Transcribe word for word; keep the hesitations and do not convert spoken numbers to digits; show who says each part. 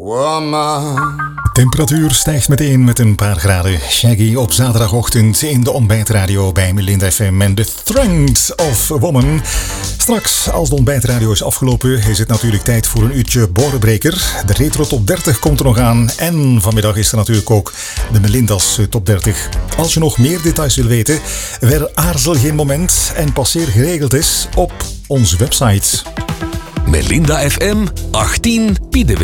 Speaker 1: Woman.
Speaker 2: Temperatuur stijgt meteen met een paar graden. Shaggy op zaterdagochtend in de ontbijtradio bij Melinda F M en The Strength of Woman. Straks, als de ontbijtradio is afgelopen, is het natuurlijk tijd voor een uurtje Borenbreker. De Retro Top dertig komt er nog aan. En vanmiddag is er natuurlijk ook de Melinda's Top dertig. Als je nog meer details wil weten, aarzel geen moment en passeer geregeld is op onze website.
Speaker 3: Melinda F M achttien Piede